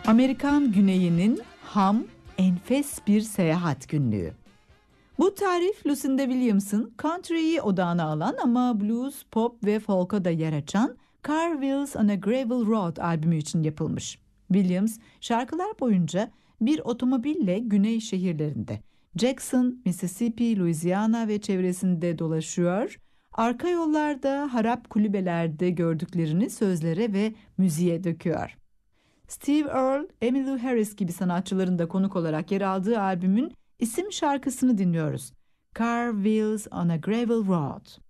Amerikan güneyinin ham, enfes bir seyahat günlüğü. Bu tarif Lucinda Williams'ın country'yi odağına alan ama blues, pop ve folk'a da yer açan Car Wheels on a Gravel Road albümü için yapılmış. Williams şarkılar boyunca bir otomobille güney şehirlerinde Jackson, Mississippi, Louisiana ve çevresinde dolaşıyor. Arka yollarda, harap kulübelerde gördüklerini sözlere ve müziğe döküyor. Steve Earle, Emmylou Harris gibi sanatçıların da konuk olarak yer aldığı albümün isim şarkısını dinliyoruz. Car Wheels on a Gravel Road.